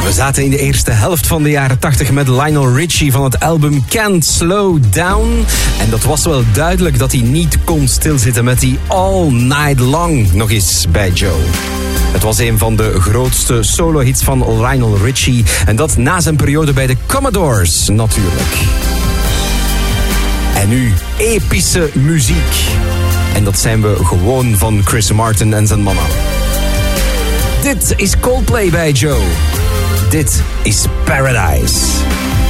We zaten in de eerste helft van de jaren 80 met Lionel Richie van het album Can't Slow Down. En dat was wel duidelijk dat hij niet kon stilzitten met die All Night Long nog eens bij Joe. Het was een van de grootste solo-hits van Lionel Richie. En dat na zijn periode bij de Commodores natuurlijk. En nu epische muziek. En dat zijn we gewoon van Chris Martin en zijn mannen. Dit is Coldplay bij Joe. Dit is Paradise.